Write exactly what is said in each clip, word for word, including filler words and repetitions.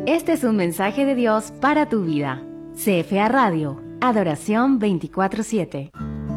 Este es un mensaje de Dios para tu vida. C F A Radio, Adoración veinticuatro siete.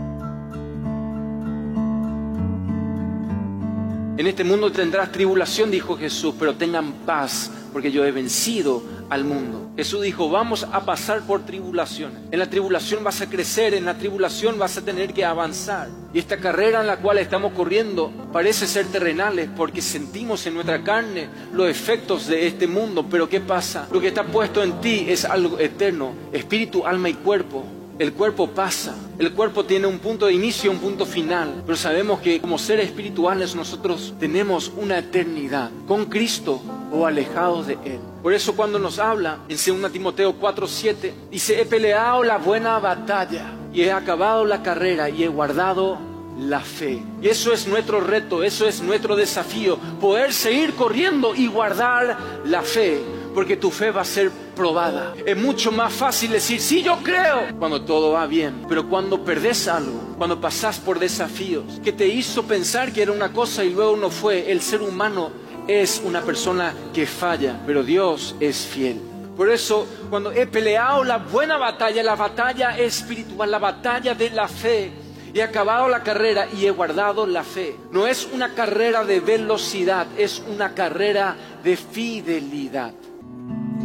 En este mundo tendrás tribulación, dijo Jesús, pero tengan paz, porque yo he vencido al mundo. Jesús dijo, vamos a pasar por tribulaciones. En la tribulación vas a crecer, en la tribulación vas a tener que avanzar. Y esta carrera en la cual estamos corriendo parece ser terrenales porque sentimos en nuestra carne los efectos de este mundo. Pero ¿qué pasa? Lo que está puesto en ti es algo eterno, espíritu, alma y cuerpo. El cuerpo pasa, el cuerpo tiene un punto de inicio y un punto final, pero sabemos que como seres espirituales nosotros tenemos una eternidad con Cristo o alejados de Él. Por eso cuando nos habla en segunda Timoteo cuatro siete, dice, he peleado la buena batalla y he acabado la carrera y he guardado la fe. Y eso es nuestro reto, eso es nuestro desafío, poder seguir corriendo y guardar la fe. Porque tu fe va a ser probada. Es mucho más fácil decir, sí, yo creo, cuando todo va bien. Pero cuando perdés algo, cuando pasás por desafíos, que te hizo pensar que era una cosa y luego no fue. El ser humano es una persona que falla, pero Dios es fiel. Por eso, cuando he peleado la buena batalla, la batalla espiritual, la batalla de la fe, he acabado la carrera y he guardado la fe. No es una carrera de velocidad, es una carrera de fidelidad.